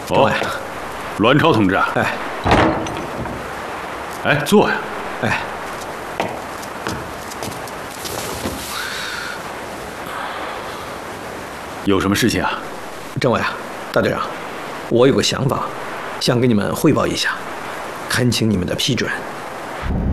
政委， 栾超同志啊，哎，坐呀。 哎， 有什么事情啊？ 政委啊，大队长，我有个想法，想跟你们汇报一下，恳请你们的批准。